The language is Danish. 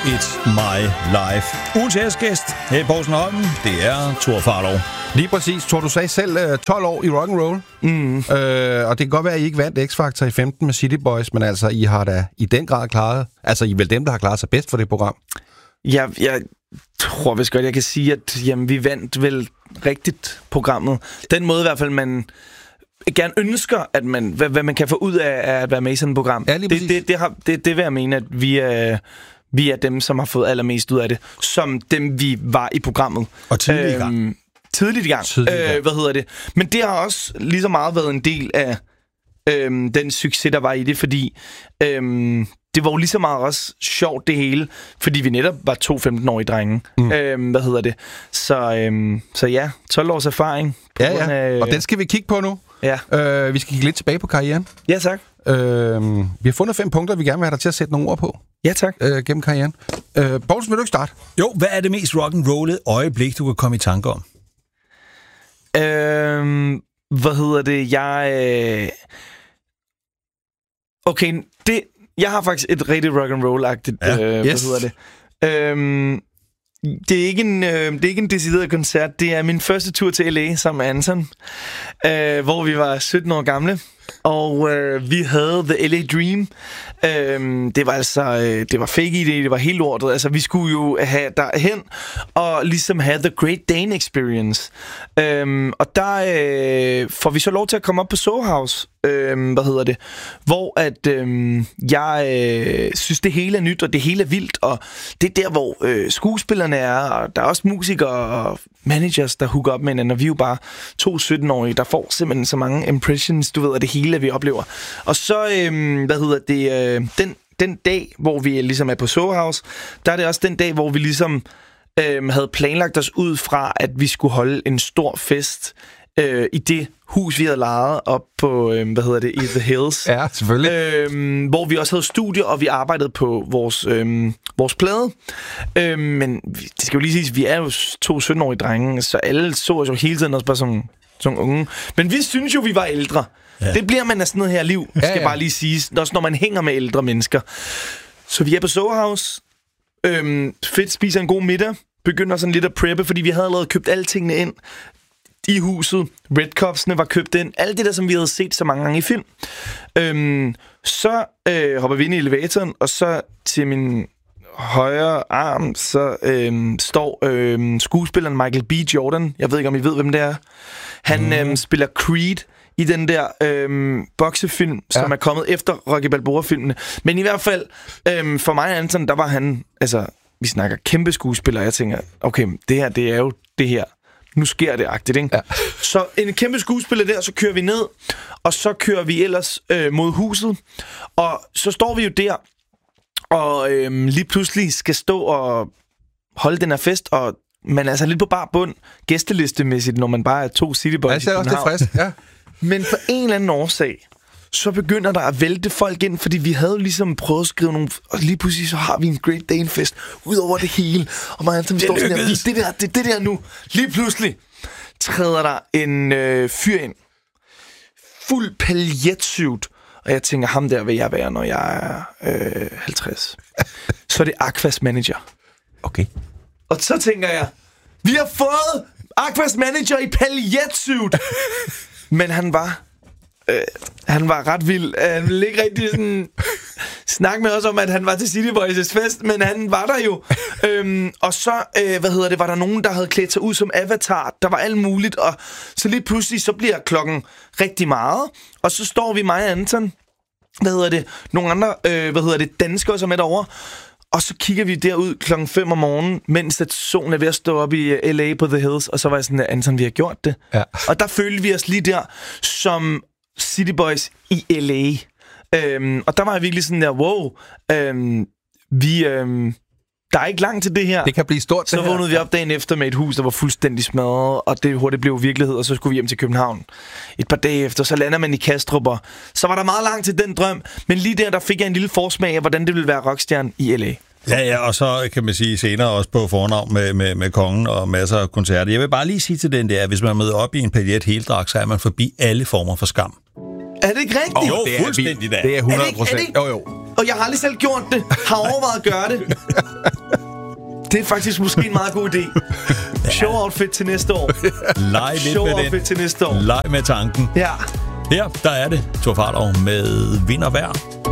It's My Life. Ugens gæst her i Borsenholm, det er Thor Farlov. Lige præcis. Thor, du sagde selv 12 år i rock'n'roll. Og det kan godt være, at I ikke vandt X-Factor i 15 med City Boys, men altså, I har da i den grad klaret... Altså, I er vel dem, der har klaret sig bedst for det program? Jeg tror vist godt, jeg kan sige, at vi vandt vel rigtigt programmet. Den måde i hvert fald, man gerne ønsker, at hvad man kan få ud af at være med i sådan et program. Ja, det vil jeg mene, at vi er dem, som har fået allermest ud af det, som dem, vi var i programmet. Og tidligt i gang. Tidligt i gang. Men det har også lige så meget været en del af den succes, der var i det, fordi det var jo lige så meget også sjovt det hele, fordi vi netop var 2 15-årige drenge. Så ja, 12 års erfaring. Og den skal vi kigge på nu. Ja. Vi skal kigge lidt tilbage på karrieren. Ja, tak. Vi har fundet 5 punkter, vi gerne vil have dig til at sætte nogle ord på. Ja, tak. Gennem karrieren. Poulsen, vil du ikke starte? Jo, hvad er det mest rock'n'rollede øjeblik, du kan komme i tanke om? Jeg har faktisk et rigtig rock'n'roll-agtigt, det er ikke en decideret koncert. Det er min første tur til LA sammen med Anton, hvor vi var 17 år gamle. Og vi havde The LA Dream. Det var fake idé, det var helt lortet. Altså, vi skulle jo have derhen og ligesom have The Great Dane Experience. Og der får vi så lov til at komme op på Soho House, hvor at jeg synes, det hele er nyt, og det hele er vildt, og det er der, hvor skuespillerne er, og der er også musikere og managers, der hooker op med hinanden, og vi er jo bare 2 17-årige, der får simpelthen så mange impressions, du ved, af det hele, vi oplever. Og så, den dag, hvor vi ligesom er på Soho House, der er det også den dag, hvor vi ligesom havde planlagt os ud fra, at vi skulle holde en stor fest i det hus, vi havde lejet op på, i The Hills. Ja, selvfølgelig. Hvor vi også havde studie, og vi arbejdede på vores plade. Men det skal jo lige siges, vi er jo 2 17-årige drenge, så alle så os jo hele tiden også bare som unge. Men vi synes jo, vi var ældre. Ja. Det bliver man af sådan noget her liv, skal bare lige siges. Også når man hænger med ældre mennesker. Så vi er på Soho House. Fedt, spiser en god middag. Begynder sådan lidt at preppe, fordi vi havde allerede købt alle tingene ind i huset. Red Cups-ene var købt ind. Alt det der, som vi havde set så mange gange i film. Så hopper vi ind i elevatoren, og så til min højre arm, så står skuespilleren Michael B. Jordan. Jeg ved ikke, om I ved, hvem det er. Han spiller Creed i den der boksefilm, som er kommet efter Rocky Balboa-filmene. Men i hvert fald, for mig og Anton, der var han, altså, vi snakker kæmpe skuespiller, og jeg tænker, okay, det her, det er jo det her. Nu sker det agtigt, ikke? Ja. Så en kæmpe skuespiller der, så kører vi ned, og så kører vi ellers mod huset, og så står vi jo der, og lige pludselig skal stå og holde den her fest, og man er altså lidt på bar bund, gæstelistemæssigt, når man bare er 2 City Boys. Ja, det er også det frisk, ja. Men for en eller anden årsag, så begynder der at vælte folk ind, fordi vi havde ligesom prøvet at skrive nogle... Og lige pludselig så har vi en Great Dane Fest ud over det hele. Og man står sådan der, det der nu. Lige pludselig træder der en fyr ind. Fuld paljetsuit. Og jeg tænker, ham der vil jeg være, når jeg er 50. Så er det Aquas manager. Okay. Og så tænker jeg, vi har fået Aquas manager i paljetsuit. Men han var ret vild. Han ville ikke rigtig sådan snakke med os om, at han var til City Boys' fest, men han var der jo. Og så, var der nogen, der havde klædt sig ud som Avatar. Der var alt muligt, og så lige pludselig, så bliver klokken rigtig meget, og så står vi, mig og Anton, nogle andre, danskere, som er derovre, og så kigger vi derud klokken 5 om morgenen, mens at solen er ved at stå op i LA på The Hills, og så var jeg sådan, Anton, vi har gjort det. Ja. Og der følte vi os lige der som City Boys i LA. Og der var jeg virkelig sådan der, wow, der er ikke langt til det her. Det kan blive stort. Så vågnede vi op dagen efter med et hus, der var fuldstændig smadret, og det hurtigt blev virkelighed, og så skulle vi hjem til København. Et par dage efter, så lander man i Kastrup, og så var der meget langt til den drøm, men lige der fick jeg en lille forsmag af, hvordan det ville være rockstjerne i LA. Ja, og så kan man sige senere også på fornavn med kongen og masser af koncerter. Jeg vil bare lige sige til den der, at hvis man møder op i en paljet heldragt, så er man forbi alle former for skam. Er det ikke rigtigt? Jo, fuldstændig da. Det er 100%. Jo. og jeg har aldrig selv gjort det. Har overvejet at gøre det. Det er faktisk måske en meget god idé. Show-outfit til næste år. Leg lidt med den. Til næste år. Leg med tanken. Ja. Her, der er det. Thor Fartov med Vind og Vejr.